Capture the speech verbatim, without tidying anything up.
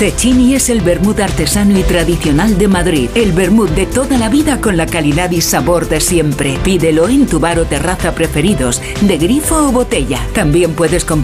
Cecchini es el vermut artesano y tradicional de Madrid. El vermut de toda la vida con la calidad y sabor de siempre. Pídelo en tu bar o terraza preferidos, de grifo o botella. También puedes comprar